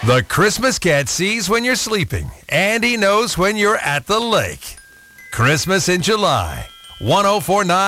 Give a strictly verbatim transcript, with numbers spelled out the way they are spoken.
The Christmas cat sees when you're sleeping, and he knows when you're at the lake. Christmas in July. one oh four point nine